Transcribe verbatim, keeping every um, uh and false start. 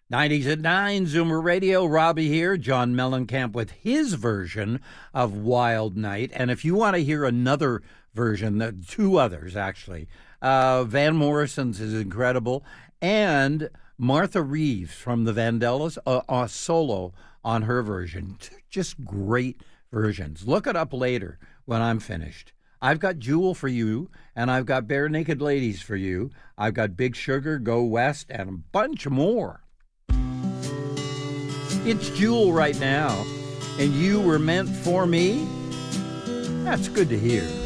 nineties at nine, Zoomer Radio. Robbie here, John Mellencamp with his version of Wild Night. And if you want to hear another version, the two others actually, uh, Van Morrison's is incredible, and Martha Reeves from the Vandellas, a, a solo on her version. Just great versions. Look it up later when I'm finished. I've got Jewel for you, and I've got Bare Naked Ladies for you. I've got Big Sugar, Go West, and a bunch more. It's Jewel right now, and you were meant for me? That's good to hear.